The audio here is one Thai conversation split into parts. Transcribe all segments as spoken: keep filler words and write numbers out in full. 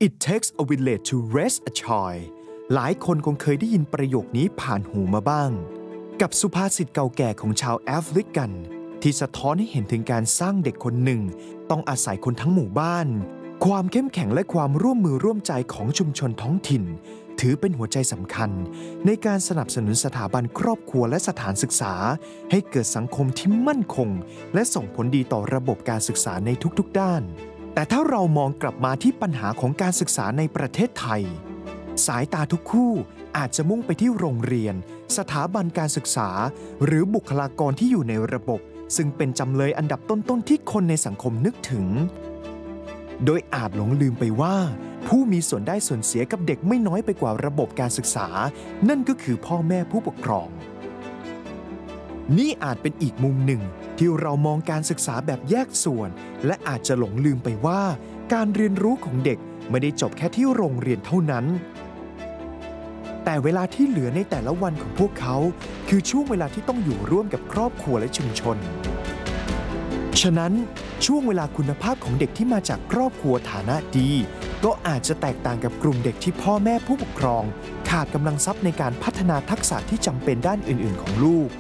It takes a village to raise a child หลายคนคงเคยได้ยินประโยคนี้ผ่านหูมาบ้างกับสุภาษิตเก่าแก่ของชาวแอฟริกันที่สะท้อนให้เห็นถึงการสร้างเด็กคนหนึ่งต้องอาศัยคนทั้งหมู่บ้านความเข้มแข็งและความร่วมมือร่วมใจของชุมชนท้องถิ่นถือเป็นหัวใจสำคัญในการสนับสนุนสถาบันครอบครัวและสถานศึกษาให้เกิดสังคมที่มั่นคงและส่งผลดีต่อระบบการศึกษาในทุกๆด้านแต่ถ้าเรามองกลับมาที่ปัญหาของการศึกษาในประเทศไทยสายตาทุกคู่อาจจะมุ่งไปที่โรงเรียนสถาบันการศึกษาหรือบุคลากรที่อยู่ในระบบซึ่งเป็นจำเลยอันดับต้นๆที่คนในสังคมนึกถึงโดยอาจหลงลืมไปว่าผู้มีส่วนได้ส่วนเสียกับเด็กไม่น้อยไปกว่าระบบการศึกษานั่นก็คือพ่อแม่ผู้ปกครองนี่อาจเป็นอีกมุมหนึ่งที่เรามองการศึกษาแบบแยกส่วนและอาจจะหลงลืมไปว่าการเรียนรู้ของเด็กไม่ได้จบแค่ที่โรงเรียนเท่านั้นแต่เวลาที่เหลือในแต่ละวันของพวกเขาคือช่วงเวลาที่ต้องอยู่ร่วมกับครอบครัวและชุมชนฉะนั้นช่วงเวลาคุณภาพของเด็กที่มาจากครอบครัวฐานะดีก็อาจจะแตกต่างกับกลุ่มเด็กที่พ่อแม่ผู้ปกครองขาดกำลังทรัพย์ในการพัฒนาทักษะที่จำเป็นด้านอื่นๆของลูก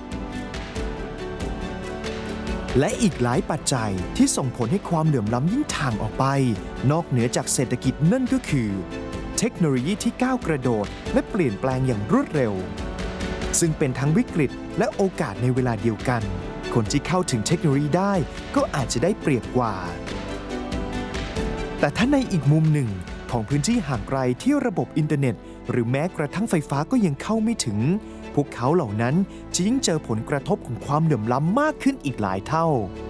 และอีกหลายปัจจัยที่ส่งผลให้ความเหลื่อมล้ำยิ่งถ่างออกไปนอกเหนือจากเศรษฐกิจนั่นก็คือเทคโนโลยีที่ก้าวกระโดดและเปลี่ยนแปลงอย่างรวดเร็วซึ่งเป็นทั้งวิกฤตและโอกาสในเวลาเดียวกันคนที่เข้าถึงเทคโนโลยีได้ก็อาจจะได้เปรียบกว่าแต่ถ้าในอีกมุมหนึ่งของพื้นที่ห่างไกลที่ระบบอินเทอร์เน็ตหรือแม้กระทั่งไฟฟ้าก็ยังเข้าไม่ถึงพวกเขาเหล่านั้นจะยิ่งเจอผลกระทบของความเหลื่อมล้ำมากขึ้นอีกหลายเท่า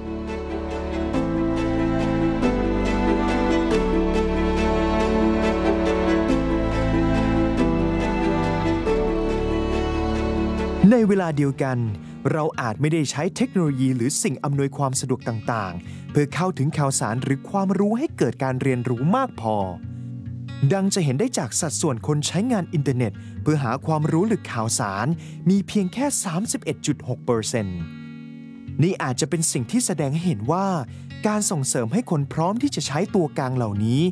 ในเวลาเดียวกันเราอาจไม่ได้ใช้เทคโนโลยีหรือสิ่งอำนวยความสะดวกต่างๆเพื่อเข้าถึงข่าวสารหรือความรู้ให้เกิดการเรียนรู้มากพอดังจะเห็นได้จากสัดส่วนคนใช้งานอินเทอร์เน็ตเพื่อหาความรู้หรือข่าวสารมีเพียงแค่ สามสิบเอ็ดจุดหกเปอร์เซ็นต์ นี่อาจจะเป็นสิ่งที่แสดงให้เห็นว่าการส่งเสริมให้คนพร้อมที่จะใช้ตัวกลางเหล่านี้